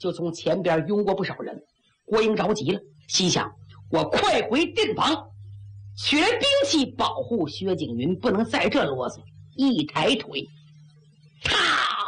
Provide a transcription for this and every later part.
就从前边拥过不少人。郭英着急了，心想：我快回殿房，取来兵器保护薛景云，不能在这啰嗦。一抬腿，操！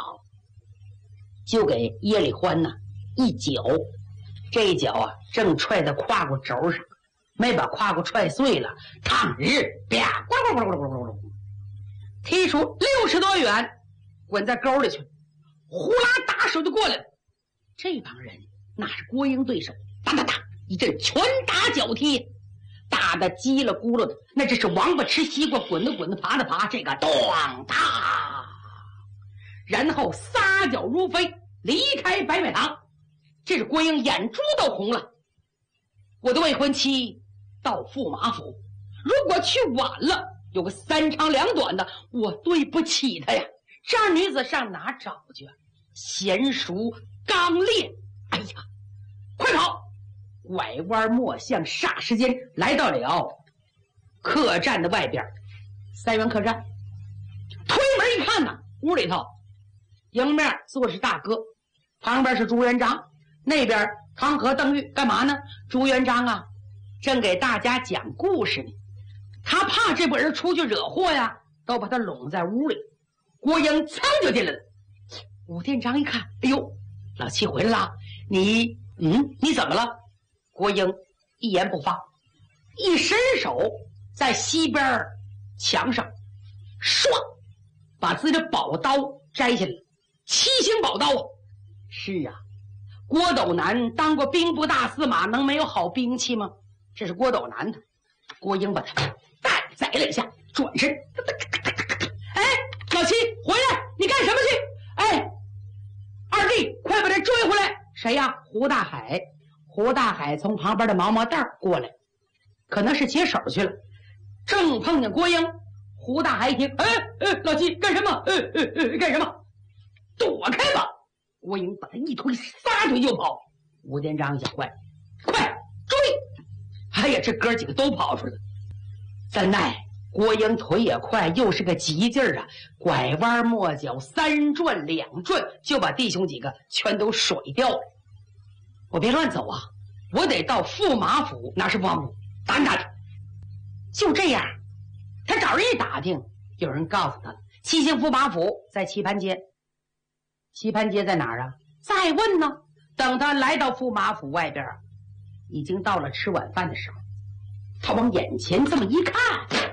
就给耶里欢呐一脚，这一脚啊正踹在胯骨轴上，没把胯骨踹碎了，嘡日啪，咕咕咕咕咕咕咕，踢出60多远，滚在沟里去了。呼啦打手就过来了。这帮人那是郭英对手，哒哒哒一阵拳打脚踢，打得叽了咕噜的，那这是王八吃西瓜，滚的滚的，爬的爬，这个咚哒，然后撒脚如飞离开白美堂。这是郭英眼珠都红了。我的未婚妻到驸马府，如果去晚了，有个3长2短的，我对不起她呀。这样女子上哪找去？娴熟刚烈，哎呀，快跑！拐弯抹巷，霎时间来到了客栈的外边，3元客栈。推门一看呢，屋里头迎面坐是大哥，旁边是朱元璋，那边康和邓玉，干嘛呢？朱元璋啊正给大家讲故事呢，他怕这帮人出去惹祸呀，都把他拢在屋里。郭英噌就进来了。武殿章一看，哎呦，老七回来了，你怎么了？郭英一言不发，一伸手在西边墙上唰把自己的宝刀摘下来了。7星宝刀。是啊，郭斗南当过兵部大司马，能没有好兵器吗？这是郭斗南的。郭英把他带宰了一下，转身，哎，老七回来，你干什么去？哎，二弟快把他追回来。谁呀？胡大海。胡大海从旁边的毛毛袋过来，可能是解手去了，正碰见郭英。胡大海一听，老七干什么？干什么？躲开吧！郭英把他一推，撒腿就跑。武殿章想坏，快追！哎呀，这哥几个都跑出来了。怎奈郭英腿也快，又是个急劲儿啊，拐弯抹角，3转2转，就把弟兄几个全都甩掉了。我别乱走啊，我得到驸马府。哪是驸马府？打他！就这样，他找人一打听，有人告诉他了，7星驸马府在棋盘街。棋盘街在哪儿啊？再问呢。等他来到驸马府外边，已经到了吃晚饭的时候。他往眼前这么一看，呀，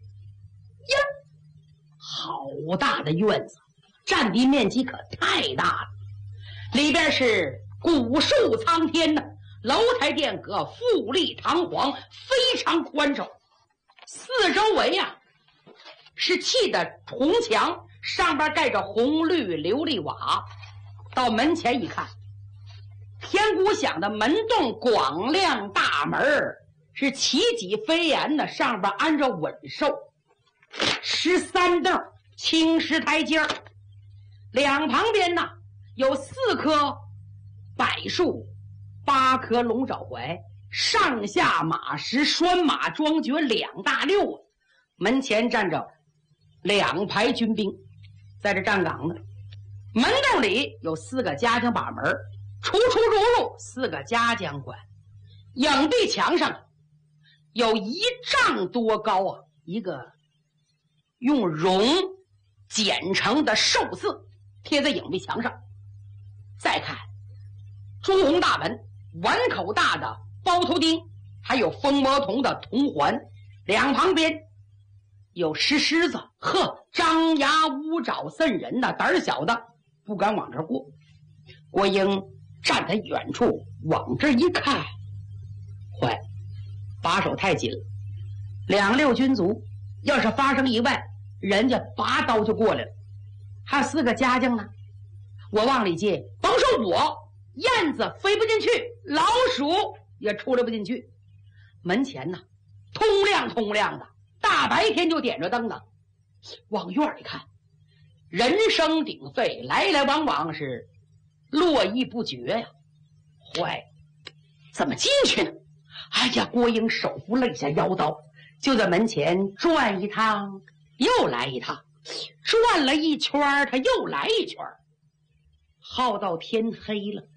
好大的院子，占地面积可太大了，里边是古树苍天的，楼台殿阁，富丽堂皇，非常宽敞。四周围啊是砌的红墙，上边盖着红绿琉璃瓦。到门前一看，天鼓响的门洞广亮，大门是奇脊飞檐的，上边安着稳兽，13凳青石台阶，两旁边呢有4棵柏树，8棵龙爪槐，上下马石，拴马桩橛2大溜。门前站着2排军兵，在这站岗呢。门洞里有4个家将把门，出出入入4个家将官。影壁墙上有1丈多高啊，一个用绒剪成的寿字贴在影壁墙上。再看朱红大门，碗口大的包头钉，还有蜂魔铜的铜环，两旁边有石狮子，呵，张牙舞爪瘆人的，胆儿小的不敢往这儿过。郭英站在远处往这一看，坏，把手太紧了，2溜军卒要是发生意外，人家拔刀就过来了。还有4个家将呢，我往里接，甭说我，燕子飞不进去，老鼠也出来不进去。门前呢通亮通亮的，大白天就点着灯呢。往院里看，人声鼎沸，来来往往是络绎不绝呀。坏，怎么进去呢？哎呀，郭英手扶肋下腰刀，就在门前转一趟又来一趟，转了一圈他又来一圈，耗到天黑了。